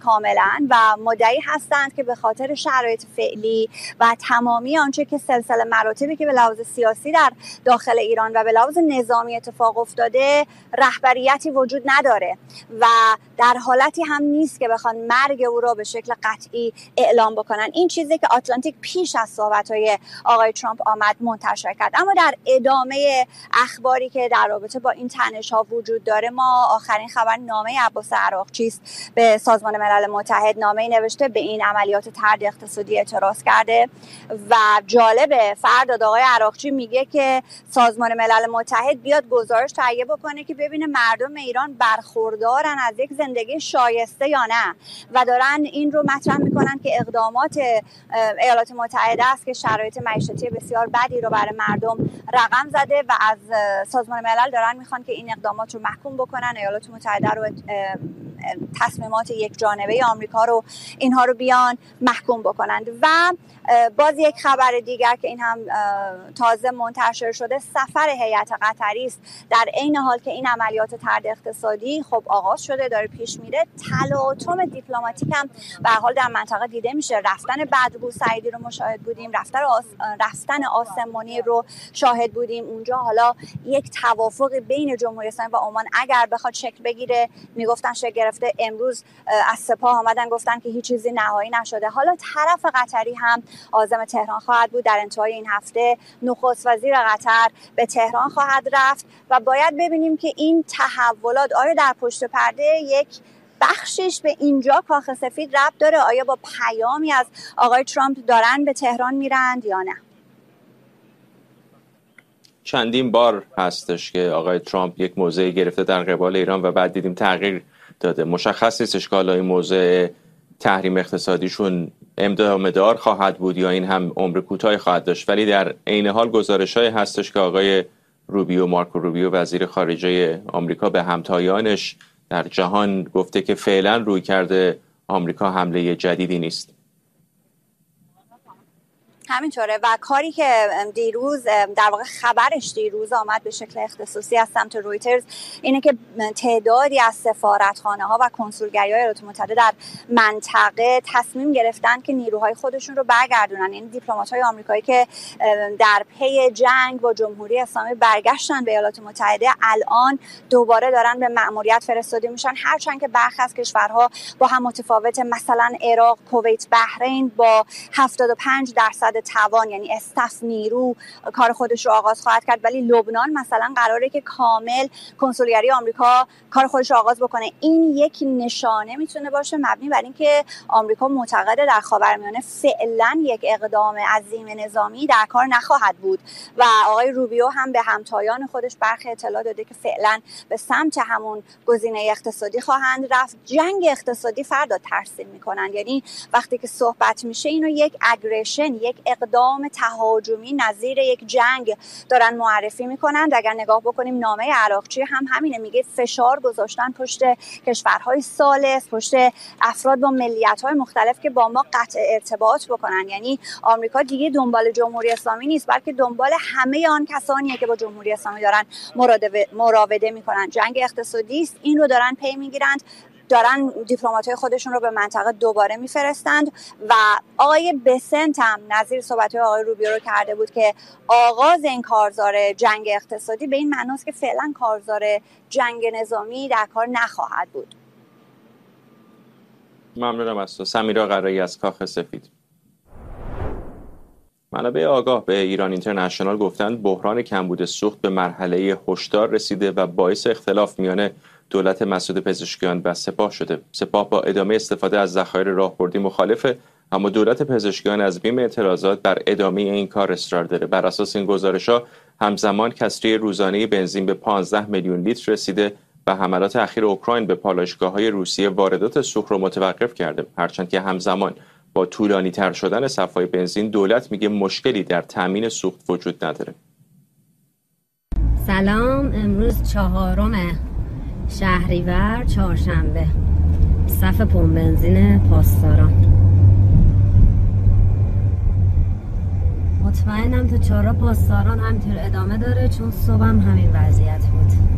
کاملا و مدعی هستند که به خاطر شرایط فعلی و تمامی آنچه که سلسله مراتبی که به لحاظ سیاسی در داخل ایران و به لحاظ نظامی اتفاق افتاده رهبریتی وجود نداره و در حالتی هم نیست که بخوان مرگ او را به شکل قطعی اعلام بکنن. این چیزی که آتلانتیک پیش از صحبت‌های آقای ترامپ آمد منتشر کرد. اما در ادامه اخباری که در رابطه با این تنش‌ها وجود داره، ما آخرین خبر نامه عباس عراقچی است به سازمان ملل متحد. نامه‌ای نوشته به این عملیات طرد اقتصادی اعتراض کرده و جالبه فردا آقای عراقچی میگه که سازمان ملل متحد بیاد گزارش تهیه بکنه که ببینه مردم ایران برخوردارن از یک زندگی شایسته یا نه و دارن این رو مطرح میکنن که اقدامات ایالات متحده است که شرایط معیشتی بسیار بدی رو برای مردم رقم زده و از سازمان ملل دارن میخوان که این اقدامات رو محکوم بکنن، ایالات متحده رو تصمیمات یک جانبه آمریکا رو اینها رو بیان محکوم بکنند. و باز یک خبر دیگر که این هم تازه منتشر شده، سفر هیئت قطری است. در عین حال که این عملیات طرد اقتصادی خب آغاز شده، داره پیش میره، تلاطم دیپلماتیک هم به هر حال در منطقه دیده میشه. رفتن بدرگو سعیدی رو مشاهد بودیم، رفتن آسمانی رو شاهد بودیم اونجا. حالا یک توافق بین جمهوری اسلامی و عمان اگر بخواد شکل بگیره، میگفتن شکل گرفته، امروز از سپاه آمدن گفتن که هیچ چیزی نهایی نشده. حالا طرف قطری هم عازم تهران خواهد بود. در انتهای این هفته نخست وزیر قطر به تهران خواهد رفت و باید ببینیم که این تحولات آیا در پشت پرده یک بخشش به اینجا کاخ سفید ربط داره، آیا با پیامی از آقای ترامپ دارن به تهران میرند یا نه. چندین بار هستش که آقای ترامپ یک موضعی گرفته در قبال ایران و بعد دیدیم تغییر داده. مشخص نیستش که این موضع تحریم اقتصادیشون ادامه‌دار خواهد بود یا این هم عمر کوتاهی خواهد داشت، ولی در عین حال گزارش‌های هستش که آقای مارکو روبیو وزیر خارجه آمریکا به همتایانش در جهان گفته که فعلا رویکرد آمریکا حمله جدیدی نیست. همینطوره و کاری که دیروز در واقع خبرش دیروز آمد به شکل اختصاصی از سمت رویترز اینه که تعدادی از سفارتخانه‌ها و کنسولگری‌های ایالات متحده در منطقه تصمیم گرفتن که نیروهای خودشون رو برگردونن. این دیپلمات‌های آمریکایی که در پی جنگ با جمهوری اسلامی برگشتن به ایالات متحده الان دوباره دارن به مأموریت فرستاده میشن، هرچند که برخی از کشورها با هم متفاوته. مثلا عراق، کویت، بحرین با 75% توان یعنی استف نیرو کار خودش رو آغاز خواهد کرد، ولی لبنان مثلا قراره که کامل کنسولگری آمریکا کار خودش رو آغاز بکنه. این یک نشانه میتونه باشه مبنی بر اینکه آمریکا معتقده در خاورمیانه فعلا یک اقدام عظیم نظامی در کار نخواهد بود و آقای روبیو هم به همتایان خودش برخی اطلاع داده که فعلا به سمت همون گزینه اقتصادی خواهند رفت. جنگ اقتصادی فردا ترسیم میکنن، یعنی وقتی که صحبت میشه اینو یک اگریشن، یک اقدام تهاجمی نظیر یک جنگ دارن معرفی میکنن. اگر نگاه بکنیم نامه عراقچی هم همینه، میگه فشار گذاشتن پشت کشورهای ثالث، پشت افراد با ملیت‌های مختلف که با ما قطع ارتباط بکنن. یعنی آمریکا دیگه دنبال جمهوری اسلامی نیست، بلکه دنبال همه آن کسانیه که با جمهوری اسلامی دارن مراوده میکنن. جنگ اقتصادی است، این رو دارن پی میگیرند، دارن دیپلمات‌های خودشون رو به منطقه دوباره میفرستند و آقای بسنت هم نظیر صحبت‌های آقای روبیو رو کرده بود که آغاز این کارزار جنگ اقتصادی به این معناست که فعلا کارزار جنگ نظامی در کار نخواهد بود. ممنونم از تو. سمیرا قرایی از کاخ سفید. منابع آگاه به ایران اینترنشنال گفتند بحران کمبود سوخت به مرحله هشدار رسیده و باعث اختلاف میان دولت مسئول پزشکیان و سپاه شده. سپاه با ادامه استفاده از ذخایر راهبردی مخالفه، اما دولت پزشکیان از بیم اعتراضات بر ادامه این کار اصرار داره. بر اساس این گزارش‌ها همزمان کسری روزانه بنزین به 15 میلیون لیتر رسیده و حملات اخیر اوکراین به پالایشگاه‌های روسیه واردات سوخت رو متوقف کرده. هرچند که همزمان با طولانی تر شدن صف‌های بنزین دولت میگه مشکلی در تامین سوخت وجود نداره. سلام، امروز 4 شهریور چهارشنبه، صف پمپ بنزین پاسداران. مطمئنم تا 4 پاسداران همینطور ادامه داره چون صبحم همین وضعیت بود.